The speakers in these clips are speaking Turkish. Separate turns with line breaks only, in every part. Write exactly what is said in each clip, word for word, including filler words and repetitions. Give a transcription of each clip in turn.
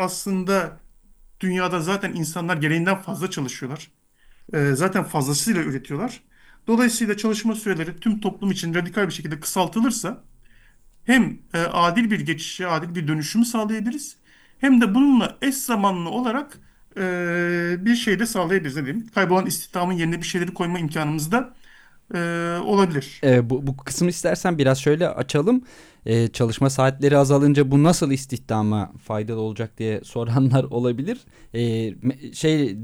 aslında dünyada zaten insanlar gereğinden fazla çalışıyorlar. Ee, zaten fazlasıyla üretiyorlar. Dolayısıyla çalışma süreleri tüm toplum için radikal bir şekilde kısaltılırsa hem e, adil bir geçişi, adil bir dönüşümü sağlayabiliriz. Hem de bununla eş zamanlı olarak e, bir şey de sağlayabiliriz. Ne diyeyim? Kaybolan istihdamın yerine bir şeyleri koyma imkanımız da e, olabilir.
Ee, bu, bu kısmı istersen biraz şöyle açalım. Ee, çalışma saatleri azalınca bu nasıl istihdama faydalı olacak diye soranlar olabilir. Ee, me- şey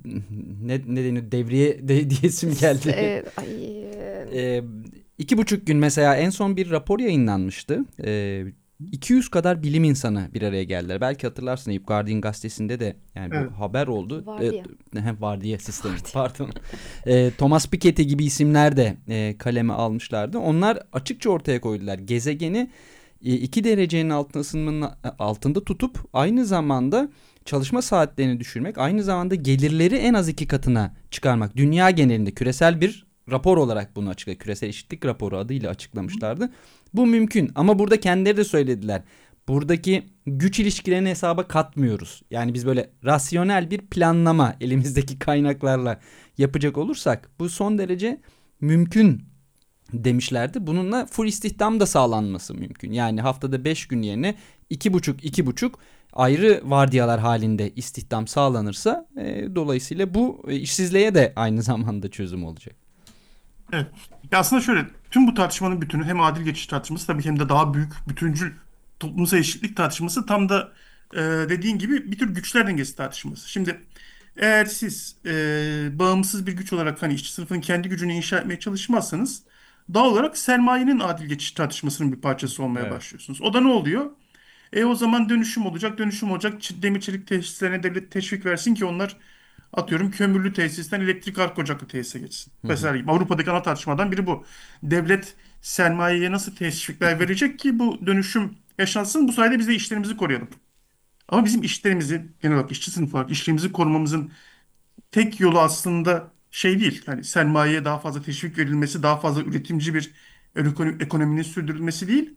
ne, ne deniyor, devriye de, diyesim
S-
geldi.
e, ay, e,
Ee, iki buçuk gün mesela en son bir rapor yayınlanmıştı. Ee, iki yüz kadar bilim insanı bir araya geldiler. Belki hatırlarsın, Eyüp Guardian gazetesinde de yani bu
Evet.
haber oldu.
vardı ya.
Ee, hem vardiya sistemi
Vardı.
pardon. Ee, Thomas Piketty gibi isimler de e, kaleme almışlardı. Onlar açıkça ortaya koydular. Gezegeni e, iki derecenin altında ısınmanın e, altında tutup aynı zamanda çalışma saatlerini düşürmek, aynı zamanda gelirleri en az iki katına çıkarmak. Dünya genelinde küresel bir rapor olarak bunu açıkladı. Küresel eşitlik raporu adıyla açıklamışlardı. Bu mümkün ama burada kendileri de söylediler. Buradaki güç ilişkilerini hesaba katmıyoruz. Yani biz böyle rasyonel bir planlama elimizdeki kaynaklarla yapacak olursak bu son derece mümkün demişlerdi. Bununla full istihdam da sağlanması mümkün. Yani haftada beş gün yerine iki buçuk iki buçuk ayrı vardiyalar halinde istihdam sağlanırsa e, dolayısıyla bu e, işsizliğe de aynı zamanda çözüm olacak.
Evet. Ya aslında şöyle, tüm bu tartışmanın bütünü hem adil geçiş tartışması tabii hem de daha büyük bütüncül toplumsal eşitlik tartışması tam da e, dediğin gibi bir tür güçler dengesi tartışması. Şimdi eğer siz e, bağımsız bir güç olarak hani işçi sınıfının kendi gücünü inşa etmeye çalışmazsanız doğal olarak sermayenin adil geçiş tartışmasının bir parçası olmaya
Evet.
başlıyorsunuz. O da ne oluyor? E o zaman dönüşüm olacak, dönüşüm olacak. Ç- Demir çelik tesislerine devlet teşvik versin ki onlar atıyorum kömürlü tesisten elektrik ark ocaklı tesise geçsin.
Hı hı.
Mesela gibi. Avrupa'daki ana tartışmadan biri bu. Devlet sermayeye nasıl teşvikler verecek ki bu dönüşüm yaşansın, bu sayede biz de işlerimizi koruyalım. Ama bizim işlerimizi genel olarak işçi sınıfı olarak işlerimizi korumamızın tek yolu aslında şey değil. Yani sermayeye daha fazla teşvik verilmesi, daha fazla üretimci bir ekonomi- ekonominin sürdürülmesi değil.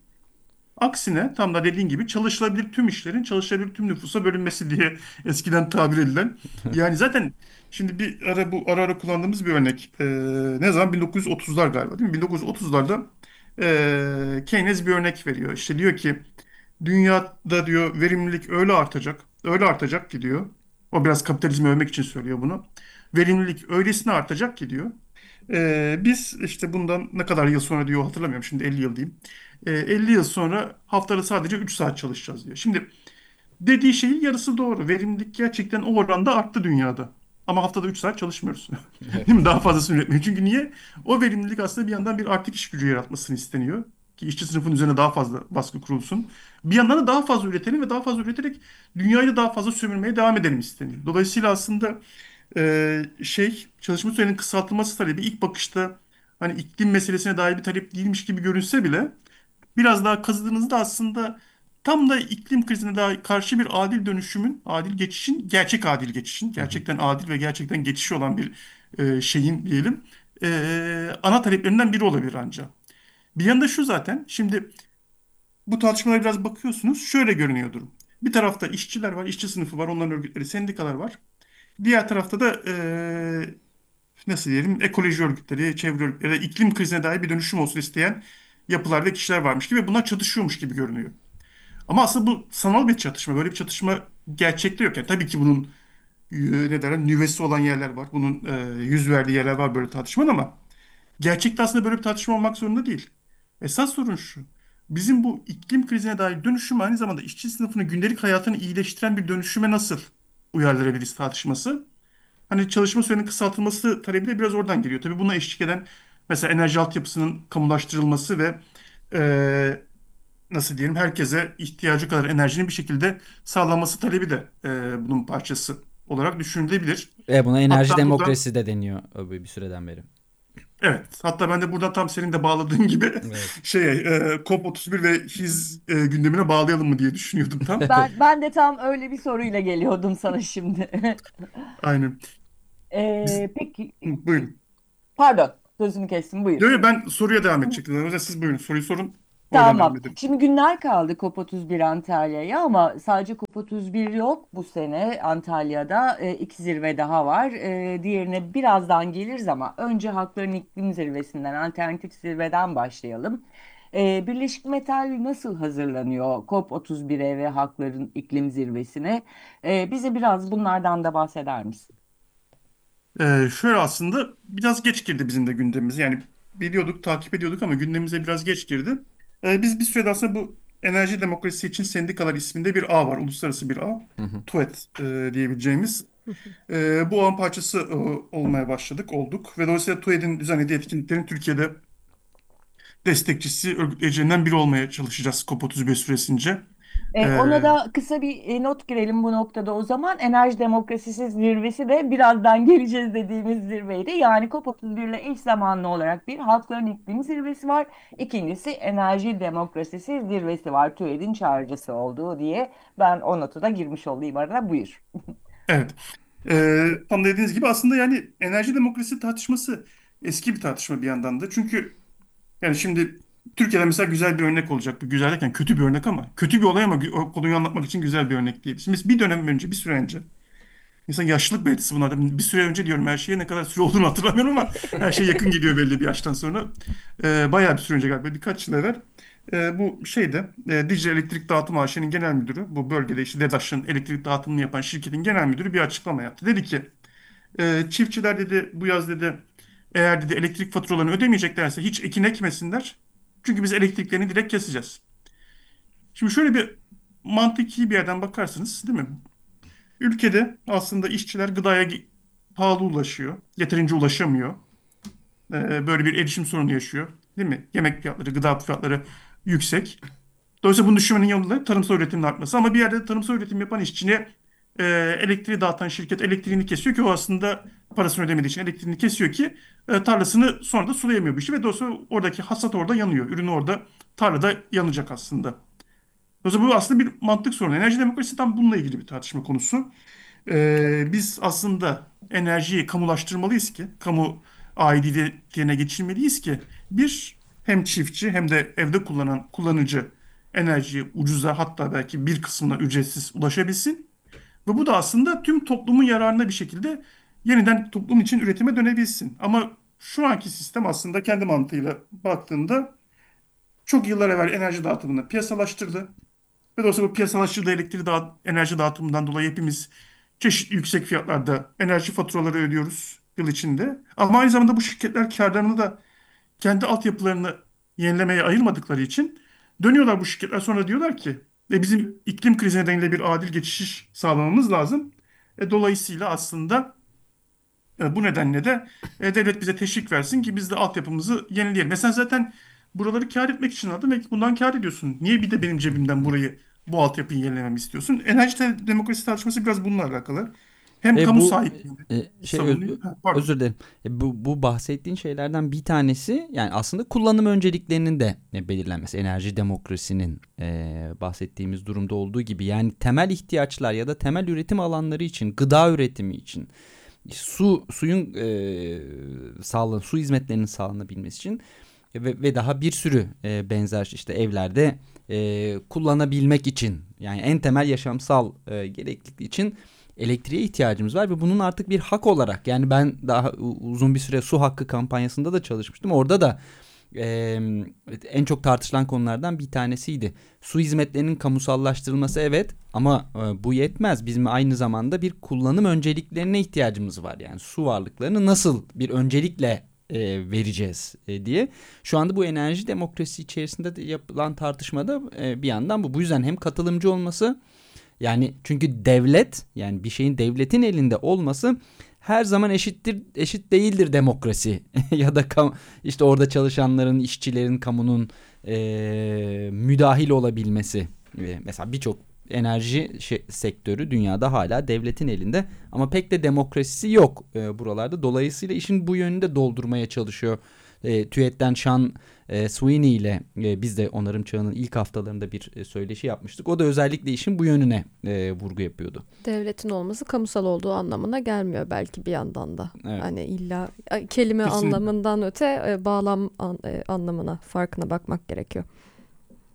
Aksine tam da dediğin gibi çalışılabilir tüm işlerin çalışılabilir tüm nüfusa bölünmesi diye eskiden tabir edilen. Yani zaten şimdi bir ara bu ara ara kullandığımız bir örnek. Ee, ne zaman bin dokuz yüz otuzlar galiba değil mi? bin dokuz yüz otuzlarda ee, Keynes bir örnek veriyor. İşte diyor ki dünyada diyor verimlilik öyle artacak, öyle artacak ki diyor. O biraz kapitalizmi övmek için söylüyor bunu. Verimlilik öylesine artacak ki diyor. Ee, biz işte bundan ne kadar yıl sonra diyor hatırlamıyorum şimdi elli yıl diyeyim. Ee, elli yıl sonra haftada sadece üç saat çalışacağız diyor. Şimdi dediği şeyin yarısı doğru. Verimlilik gerçekten o oranda arttı dünyada. Ama haftada üç saat çalışmıyoruz.
Evet.
Değil mi? Daha fazlasını üretmiyor. Çünkü niye? O verimlilik aslında bir yandan bir artık iş gücü yaratmasını isteniyor. Ki işçi sınıfının üzerine daha fazla baskı kurulsun. Bir yandan da daha fazla üretelim ve daha fazla üreterek dünyayı da daha fazla sömürmeye devam edelim isteniyor. Dolayısıyla aslında e, şey çalışma sürenin kısaltılması talebi ilk bakışta hani iklim meselesine dair bir talep değilmiş gibi görünse bile biraz daha kazıdığınızda aslında tam da iklim krizine daha karşı bir adil dönüşümün, adil geçişin, gerçek adil geçişin,
Hı hı.
gerçekten adil ve gerçekten geçişi olan bir e, şeyin diyelim e, ana taleplerinden biri olabilir ancak. Bir yanda şu zaten, şimdi bu tartışmalara biraz bakıyorsunuz, şöyle görünüyor durum. Bir tarafta işçiler var, işçi sınıfı var, onların örgütleri, sendikalar var. Diğer tarafta da e, nasıl diyelim ekoloji örgütleri, çevre örgütleri, ya da iklim krizine dair bir dönüşüm olsun isteyen yapılar ve kişiler varmış gibi ve bunlar çatışıyormuş gibi görünüyor. Ama aslında bu sanal bir çatışma. Böyle bir çatışma gerçekte yok. Yani tabii ki bunun e, ne derler nüvesi olan yerler var. Bunun e, yüz verdiği yerler var böyle tartışmanın ama gerçekte aslında böyle bir tartışma olmak zorunda değil. Esas sorun şu. Bizim bu iklim krizine dair dönüşüm aynı zamanda işçi sınıfının gündelik hayatını iyileştiren bir dönüşüme nasıl uyarlanabiliriz tartışması. Hani çalışma sürenin kısaltılması talebi de biraz oradan geliyor. Tabii buna eşlik eden mesela enerji altyapısının kamulaştırılması ve e, nasıl diyelim herkese ihtiyacı kadar enerjinin bir şekilde sağlanması talebi de e, bunun parçası olarak düşünülebilir.
E, buna enerji
Hatta buradan
demokrasisi de deniyor e, bir bir süreden beri.
evet, hatta ben de buradan tam senin de bağladığın gibi
Evet.
şeye e, COP otuz bir ve His e, gündemine bağlayalım mı diye düşünüyordum tam.
Ben ben de tam öyle bir soruyla geliyordum sana şimdi.
Aynen. Biz,
Ee, peki,
Hı, buyurun.
pardon, sözünü kestim, buyur.
Yo, yo, ben soruya devam edecektim. O yüzden siz buyurun soruyu sorun. Oradan
Tamam.
devam edelim.
Şimdi günler kaldı COP otuz bir Antalya'ya ama sadece COP otuz bir yok bu sene Antalya'da e, iki zirve daha var. E, diğerine birazdan geliriz ama önce Halkların İklim Zirvesi'nden, alternatif zirveden başlayalım. E, Birleşik Metal nasıl hazırlanıyor COP otuz bire ve Halkların İklim Zirvesi'ne? E, bize biraz bunlardan da bahseder misin?
Ee, şöyle aslında biraz geç girdi bizim de gündemimize. Yani biliyorduk, takip ediyorduk ama gündemimize biraz geç girdi. Ee, biz bir sürede aslında bu enerji demokrasisi için sendikalar isminde bir ağ var. Uluslararası bir ağ.
Hı hı.
TÜET e, diyebileceğimiz. Ee, bu ağın parçası e, olmaya başladık, olduk. Ve dolayısıyla TÜET'in düzenlediği etkinliklerin Türkiye'de destekçisi, örgütleyicilerinden biri olmaya çalışacağız COP otuz bir süresince.
E, ona
Ee,
da kısa bir e, not girelim bu noktada o zaman. Enerji Demokrasisi Zirvesi de birazdan geleceğiz dediğimiz zirveydi. Yani COP otuz bir ile eş zamanlı olarak bir Halkların İklim Zirvesi var. İkincisi Enerji Demokrasisi Zirvesi var. TÜED'in çağrıcısı olduğu diye ben o notu da girmiş olayım arada. Buyur.
evet. Ee, tam dediğiniz gibi aslında yani enerji demokrasi tartışması eski bir tartışma bir yandan da. Çünkü yani şimdi Türkiye'de mesela güzel bir örnek olacak. Bu güzel derken kötü bir örnek ama kötü bir olay ama gü- o konuyu anlatmak için güzel bir örnek değil. Şimdi biz bir dönem önce, bir süre önce İnsan yaşlılık belirtisi bunlar. Bir süre önce diyorum her şeye ne kadar süre olduğunu hatırlamıyorum ama her şey yakın geliyor belli bir yaştan sonra. Ee, bayağı bir süre önce galiba birkaç yıl evvel e, bu şeyde e, Dicle Elektrik Dağıtım A Ş'nin genel müdürü bu bölgede işte DEDAŞ'ın elektrik dağıtımını yapan şirketin genel müdürü bir açıklama yaptı. Dedi ki e, çiftçiler dedi bu yaz dedi eğer dedi elektrik faturalarını ödemeyeceklerse hiç ekin ekmesinler. Çünkü biz elektriklerini direkt keseceğiz. Şimdi şöyle bir mantıki bir yerden bakarsınız değil mi? Ülkede aslında işçiler gıdaya gi- pahalı ulaşıyor. Yeterince ulaşamıyor. Ee, böyle bir erişim sorunu yaşıyor. Değil mi? Yemek fiyatları, gıda fiyatları yüksek. Dolayısıyla bunu düşürmenin yolu da tarımsal üretimin artması. Ama bir yerde tarımsal üretim yapan işçine e, elektriği dağıtan şirket elektriğini kesiyor ki o aslında parasını ödemediği için elektriğini kesiyor ki e, tarlasını sonra da sulayamıyor bu işi ve dolayısıyla oradaki hasat orada yanıyor. Ürün orada tarlada yanacak aslında. Dolayısıyla bu aslında bir mantık sorunu. Enerji demokrasisi tam bununla ilgili bir tartışma konusu. Ee, biz aslında enerjiyi kamulaştırmalıyız ki, kamu aidiyetine geçirmeliyiz ki bir hem çiftçi hem de evde kullanan kullanıcı enerjiyi ucuza hatta belki bir kısmına ücretsiz ulaşabilsin. Ve bu da aslında tüm toplumun yararına bir şekilde yeniden toplum için üretime dönebilsin. Ama şu anki sistem aslında kendi mantığıyla baktığında çok yıllar evvel enerji dağıtımını piyasalaştırdı. Ve dolayısıyla bu piyasalaştırdığı elektriği dağıt, enerji dağıtımından dolayı hepimiz çeşitli yüksek fiyatlarda enerji faturaları ödüyoruz yıl içinde. Ama aynı zamanda bu şirketler karlarını da kendi altyapılarını yenilemeye ayırmadıkları için dönüyorlar bu şirketler sonra diyorlar ki e bizim iklim krizi nedeniyle bir adil geçiş sağlamamız lazım. E, dolayısıyla aslında e, bu nedenle de e, devlet bize teşvik versin ki biz de altyapımızı yenileyelim. Mesela zaten buraları kâr etmek için aldın ve bundan kâr ediyorsun. Niye bir de benim cebimden burayı bu altyapıyı yenilememi istiyorsun? Enerji te- demokrasi tartışması biraz bununla alakalı. Hem
E
kamu
bu
sahipliğini
e, şey ö-
savunuyor.
ö-
Ha, pardon.
özür dilerim. E, bu bu bahsettiğin şeylerden bir tanesi yani aslında kullanım önceliklerinin de e, belirlenmesi. Enerji demokrasinin e, bahsettiğimiz durumda olduğu gibi yani temel ihtiyaçlar ya da temel üretim alanları için, gıda üretimi için, su suyun e, sağlan su hizmetlerinin sağlanabilmesi için ve, ve daha bir sürü e, benzer işte evlerde e, kullanabilmek için yani en temel yaşamsal e, gereklilik için elektriğe ihtiyacımız var ve bunun artık bir hak olarak yani ben daha u- uzun bir süre su hakkı kampanyasında da çalışmıştım. Orada da e, en çok tartışılan konulardan bir tanesiydi. Su hizmetlerinin kamusallaştırılması evet ama e, bu yetmez. Bizim aynı zamanda bir kullanım önceliklerine ihtiyacımız var. Yani su varlıklarını nasıl bir öncelikle e, vereceğiz e, diye. Şu anda bu enerji demokrasisi içerisinde de yapılan tartışmada e, bir yandan bu. Bu yüzden hem katılımcı olması yani çünkü devlet yani bir şeyin devletin elinde olması her zaman eşittir eşit değildir demokrasi ya da kam- işte orada çalışanların işçilerin kamunun eee, müdahil olabilmesi. Eee, mesela birçok enerji şey- sektörü dünyada hala devletin elinde ama pek de demokrasisi yok eee, buralarda. Dolayısıyla işin bu yönünü de doldurmaya çalışıyor. E, TÜET'ten Sean e, Sweeney ile e, biz de onarım çağının ilk haftalarında bir e, söyleşi yapmıştık. O da özellikle işin bu yönüne e, vurgu yapıyordu.
Devletin olması kamusal olduğu anlamına gelmiyor belki bir yandan da.
Evet.
Hani illa kelime
Kesinlikle.
anlamından öte e, bağlam an- e, anlamına, farkına bakmak gerekiyor.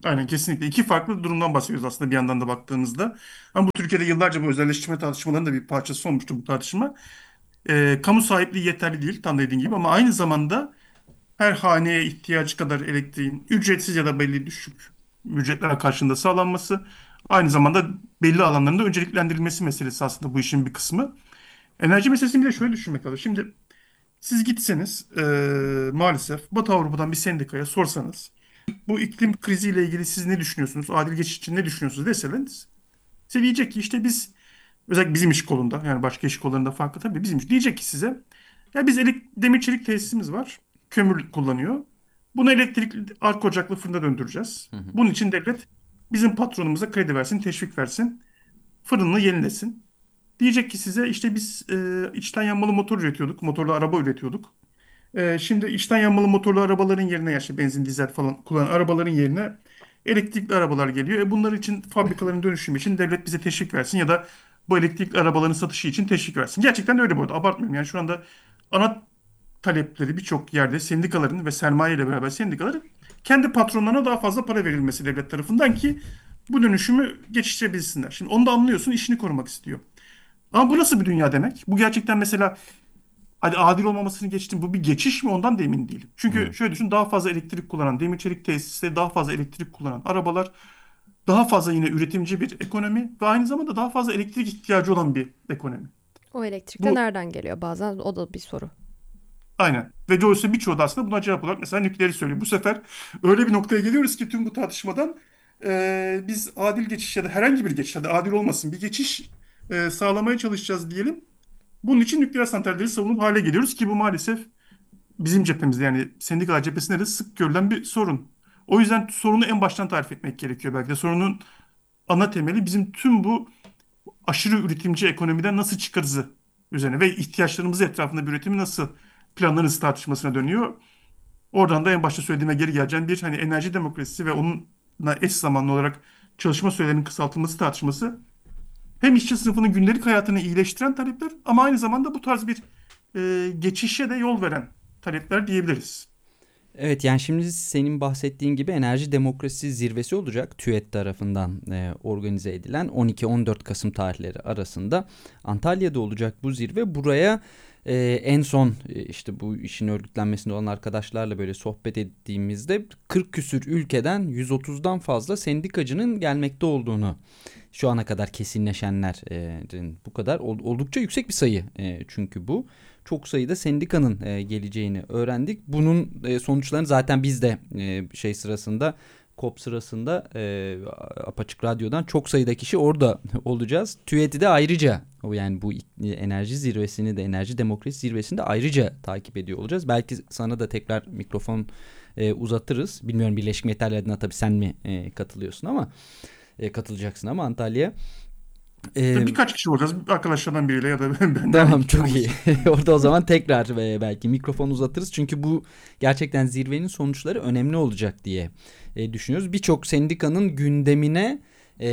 Aynen, kesinlikle. İki farklı durumdan bahsediyoruz aslında bir yandan da baktığımızda. Ama bu Türkiye'de yıllarca bu özelleştirme tartışmalarının da bir parçası olmuştu bu tartışma. Ee, kamu sahipliği yeterli değil tam dediğin gibi ama aynı zamanda her haneye ihtiyacı kadar elektriğin ücretsiz ya da belli düşük ücretler karşılığında sağlanması, aynı zamanda belli alanlarında önceliklendirilmesi meselesi aslında bu işin bir kısmı. Enerji meselesini bir de şöyle düşünmek lazım. Şimdi siz gitseniz eee, maalesef Batı Avrupa'dan bir sendikaya sorsanız bu iklim kriziyle ilgili siz ne düşünüyorsunuz? Adil geçiş için ne düşünüyorsunuz deseniz size diyecek ki işte biz, özellikle bizim iş kolunda, yani başka iş kollarında farklı tabii, bizim iş diyecek ki size ya biz elek, demir çelik tesisimiz var. Kömür kullanıyor. Bunu elektrikli arka ocaklı fırına döndüreceğiz.
Hı hı.
Bunun için devlet bizim patronumuza kredi versin, teşvik versin. Fırını yenilesin. Diyecek ki size işte biz e, içten yanmalı motor üretiyorduk. Motorlu araba üretiyorduk. E, şimdi içten yanmalı motorlu arabaların yerine, ya işte benzin, dizel falan kullanan arabaların yerine elektrikli arabalar geliyor. E bunlar için fabrikaların dönüşümü için devlet bize teşvik versin ya da bu elektrikli arabaların satışı için teşvik versin. Gerçekten de öyle bu arada. Abartmıyorum. Yani şu anda ana talepleri birçok yerde sendikaların ve sermaye ile beraber sendikaların kendi patronlarına daha fazla para verilmesi devlet tarafından ki bu dönüşümü geçiştirebilsinler. Şimdi onu da anlıyorsun, işini korumak istiyor. Ama bu nasıl bir dünya demek? Bu gerçekten mesela, hadi adil olmamasını geçtim, bu bir geçiş mi, ondan da emin değilim. Çünkü
Hı.
şöyle düşün, daha fazla elektrik kullanan demir çelik tesisleri, daha fazla elektrik kullanan arabalar, daha fazla yine üretimci bir ekonomi ve aynı zamanda daha fazla elektrik ihtiyacı olan bir ekonomi.
O elektrik de
Bu
nereden geliyor bazen o da bir soru.
aynen. Ve dolayısıyla birçoğu da aslında buna cevap olarak mesela nükleeri söylüyor. Bu sefer öyle bir noktaya geliyoruz ki tüm bu tartışmadan e, biz adil geçiş ya da herhangi bir geçiş, hadi adil olmasın, bir geçiş e, sağlamaya çalışacağız diyelim. Bunun için nükleer santralleri savunup hale geliyoruz ki bu maalesef bizim cephemizde, yani sendikalar cephesinde de sık görülen bir sorun. O yüzden sorunu en baştan tarif etmek gerekiyor belki de. Sorunun ana temeli bizim tüm bu aşırı üretimci ekonomiden nasıl çıkarız üzerine ve ihtiyaçlarımız etrafında bir üretimi nasıl planlarız tartışmasına dönüyor. Oradan da en başta söylediğime geri geleceğim bir hani enerji demokrasisi ve onunla eş zamanlı olarak çalışma sürelerinin kısaltılması tartışması hem işçi sınıfının gündelik hayatını iyileştiren talepler ama aynı zamanda bu tarz bir e, geçişe de yol veren talepler diyebiliriz.
Evet, yani şimdi senin bahsettiğin gibi enerji demokrasisi zirvesi olacak. TÜET tarafından e, organize edilen on iki on dört Kasım tarihleri arasında Antalya'da olacak bu zirve. Buraya e, en son e, işte bu işin örgütlenmesinde olan arkadaşlarla böyle sohbet ettiğimizde kırk küsür ülkeden yüz otuzdan fazla sendikacının gelmekte olduğunu, şu ana kadar kesinleşenlerin bu kadar oldukça yüksek bir sayı e, çünkü bu. Çok sayıda sendikanın e, geleceğini öğrendik. Bunun e, sonuçlarını zaten biz de e, şey sırasında, COP sırasında e, Apaçık Radyo'dan çok sayıda kişi orada olacağız. TÜET'i de ayrıca, o yani bu enerji zirvesini de, enerji demokrasi zirvesini de ayrıca takip ediyor olacağız. Belki sana da tekrar mikrofon e, uzatırız. Bilmiyorum Birleşik Milletler adına tabii sen mi e, katılıyorsun ama e, katılacaksın ama Antalya'ya. E,
Birkaç kişi olacağız. Arkadaşlardan biriyle ya da benden.
Tamam,
iki kişi
çok iyi.
oluruz.
Orada o zaman tekrar ve belki mikrofon uzatırız. Çünkü bu gerçekten zirvenin sonuçları önemli olacak diye e, düşünüyoruz. Birçok sendikanın gündemine e,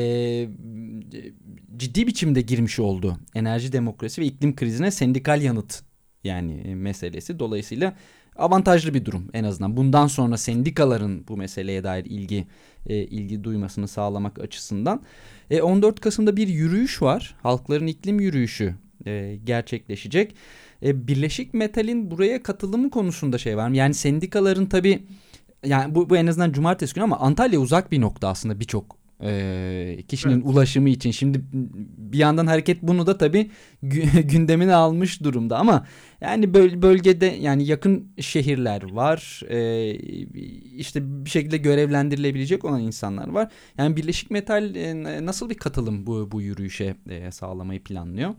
ciddi biçimde girmiş oldu. Enerji demokrasi ve iklim krizine sendikal yanıt yani e, meselesi. Dolayısıyla avantajlı bir durum en azından. Bundan sonra sendikaların bu meseleye dair ilgi e, ilgi duymasını sağlamak açısından. E, on dört Kasım'da bir yürüyüş var. Halkların iklim yürüyüşü e, gerçekleşecek. E, Birleşik Metal'in buraya katılımı konusunda şey var mı? Yani sendikaların tabii, yani bu, bu en azından cumartesi günü ama Antalya uzak bir nokta aslında birçok e, kişinin
Evet.
ulaşımı için. Şimdi bir yandan hareket bunu da tabii gü- gündemine almış durumda ama yani böl- bölgede yani yakın şehirler var. E, işte bir şekilde görevlendirilebilecek olan insanlar var. Yani Birleşik Metal e, nasıl bir katılım bu bu yürüyüşe e, sağlamayı planlıyor?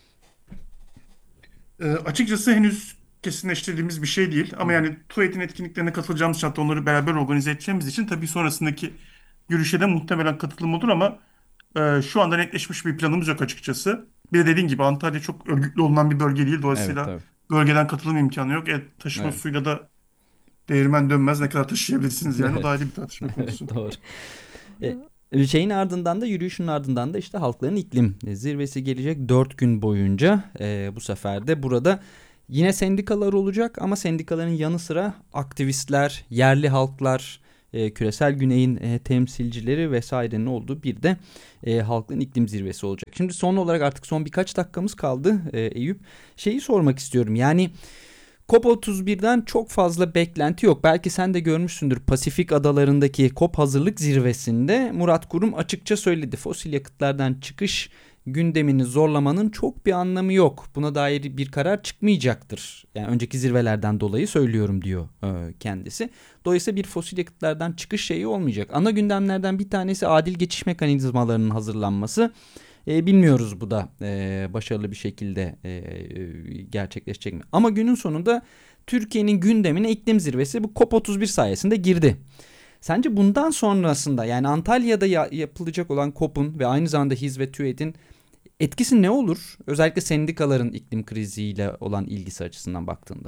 E, açıkçası henüz kesinleştirdiğimiz bir şey değil.
Hı
Ama yani TÜET'in etkinliklerine katılacağımız şartta onları beraber organize edeceğimiz için tabii sonrasındaki yürüyüşe de muhtemelen katılım olur ama e, şu anda netleşmiş bir planımız yok açıkçası. Bir de dediğim gibi Antalya çok örgütlü olunan bir bölge değil.
Evet,
Dolayısıyla
tabii.
bölgeden katılım imkanı yok. E, taşıma
Evet.
suyla da değirmen dönmez, ne kadar taşıyabilirsiniz yani, o da
Evet.
ayrı bir tartışma konusu.
Doğru. E, şeyin ardından da yürüyüşün ardından da işte halkların iklim zirvesi gelecek dört gün boyunca. E, bu sefer de burada yine sendikalar olacak ama sendikaların yanı sıra aktivistler, yerli halklar, e, küresel güneyin e, temsilcileri vesairenin olduğu bir de e, halkların iklim zirvesi olacak. Şimdi son olarak artık son birkaç dakikamız kaldı e, Eyüp. Şeyi sormak istiyorum, yani COP otuz birden çok fazla beklenti yok. Belki sen de görmüşsündür, Pasifik adalarındaki COP hazırlık zirvesinde Murat Kurum açıkça söyledi. Fosil yakıtlardan çıkış gündemini zorlamanın çok bir anlamı yok. Buna dair bir karar çıkmayacaktır. Yani önceki zirvelerden dolayı söylüyorum diyor e, kendisi. Dolayısıyla bir fosil yakıtlardan çıkış şeyi olmayacak. Ana gündemlerden bir tanesi adil geçiş mekanizmalarının hazırlanması. E, bilmiyoruz bu da e, başarılı bir şekilde e, e, gerçekleşecek mi? Ama günün sonunda Türkiye'nin gündemine iklim zirvesi bu COP otuz bir sayesinde girdi. Sence bundan sonrasında, yani Antalya'da ya- yapılacak olan COP'un ve aynı zamanda H İ Z ve TÜİK'in etkisi ne olur? Özellikle sendikaların iklim kriziyle olan ilgisi açısından baktığında.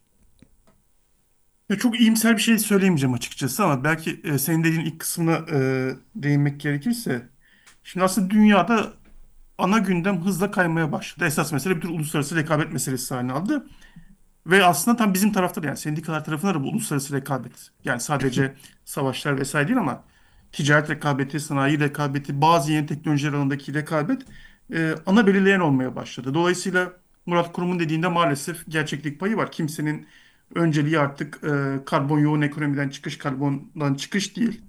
Ya çok iyimser bir şey söyleyemeyeceğim açıkçası ama belki e, senin dediğin ilk kısmına e, değinmek gerekirse. Şimdi aslında dünyada ana gündem hızla kaymaya başladı. Esas mesele bir tür uluslararası rekabet meselesi haline aldı. Ve aslında tam bizim tarafta da, yani sendikalar tarafında da bu uluslararası rekabet. Yani sadece savaşlar vesaire değil ama ticaret rekabeti, sanayi rekabeti, bazı yeni teknolojiler alanındaki rekabet e, ana belirleyen olmaya başladı. Dolayısıyla Murat Kurum'un dediğinde maalesef gerçeklik payı var. Kimsenin önceliği artık e, karbon yoğun ekonomiden çıkış, karbondan çıkış değil.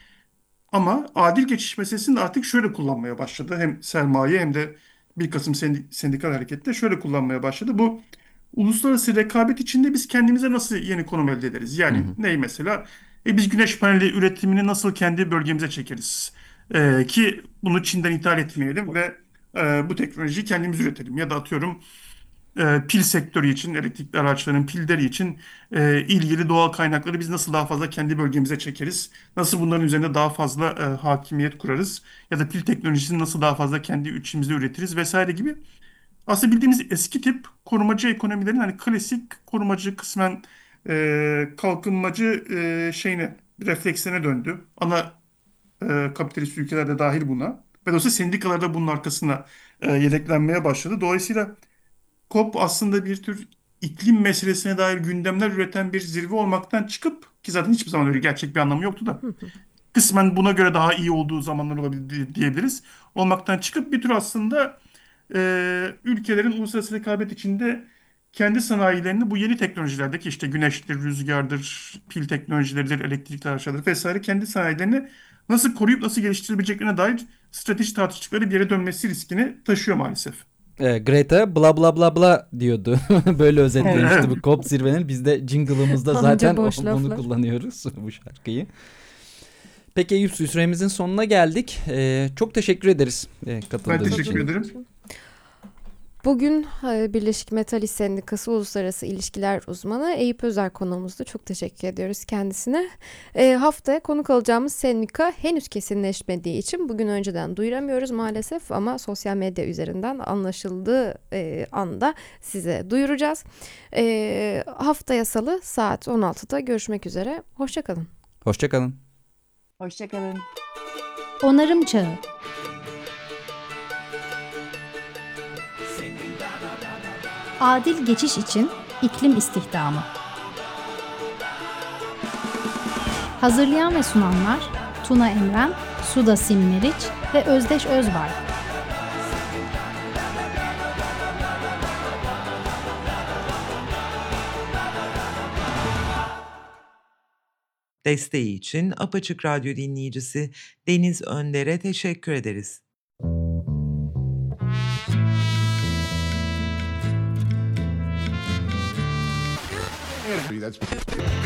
Ama adil geçiş meselesini de artık şöyle kullanmaya başladı. Hem sermaye hem de bir kısım sendi- sendikal harekette şöyle kullanmaya başladı. Bu uluslararası rekabet içinde biz kendimize nasıl yeni konum elde ederiz?
Hı
Yani
hı.
ney mesela? E biz güneş paneli üretimini nasıl kendi bölgemize çekeriz? E, ki bunu Çin'den ithal etmeyelim ve e, bu teknolojiyi kendimiz üretelim. Ya da atıyorum e, pil sektörü için, elektrikli araçların pilleri için e, ilgili doğal kaynakları biz nasıl daha fazla kendi bölgemize çekeriz? Nasıl bunların üzerinde daha fazla e, hakimiyet kurarız? Ya da pil teknolojisini nasıl daha fazla kendi içimizde üretiriz vesaire gibi. Aslında bildiğimiz eski tip korumacı ekonomilerin hani klasik korumacı kısmen e, kalkınmacı e, şeyine, refleksine döndü. Ana e, kapitalist ülkeler de dahil buna. Ve dolayısıyla sendikalar da bunun arkasına e, yedeklenmeye başladı. Dolayısıyla COP aslında bir tür iklim meselesine dair gündemler üreten bir zirve olmaktan çıkıp, ki zaten hiçbir zaman öyle gerçek bir anlamı yoktu da, kısmen buna göre daha iyi olduğu zamanlar olabilir diye- diyebiliriz. Olmaktan çıkıp bir tür aslında e, ülkelerin uluslararası rekabet içinde kendi sanayilerini bu yeni teknolojilerdeki işte güneştir, rüzgardır, pil teknolojileridir, elektrikli araçlardır vesaire kendi sanayilerini nasıl koruyup nasıl geliştirebileceklerine dair strateji tartıştıkları bir yere dönmesi riskini taşıyor maalesef.
E, Greta bla bla bla bla diyordu. Böyle özetlemişti bu
Evet.
COP zirvenin. Biz de jingle'ımızda
Anca
zaten o-
boş
bunu
laflar.
kullanıyoruz, bu şarkıyı. Peki Eyüp, süremizin sonuna geldik. E, çok teşekkür ederiz e, katıldığın
Ben teşekkür
için.
ederim.
Bugün e, Birleşik Metal İş Sendikası Uluslararası İlişkiler Uzmanı Eyüp Özer konuğumuzdu. Çok teşekkür ediyoruz kendisine. E, haftaya konuk alacağımız sendika henüz kesinleşmediği için bugün önceden duyuramıyoruz maalesef, ama sosyal medya üzerinden anlaşıldığı e, anda size duyuracağız. E, haftaya Salı saat on altıda görüşmek üzere. Hoşça kalın.
Hoşçakalın.
Hoşçakalın.
Onarım Çağı. Adil geçiş için iklim istihdamı. Hazırlayan ve sunanlar Tuna Emren, Suda Simmeriç ve Özdeş Özbay.
Desteği için Apaçık Radyo dinleyicisi Deniz Önder'e teşekkür ederiz.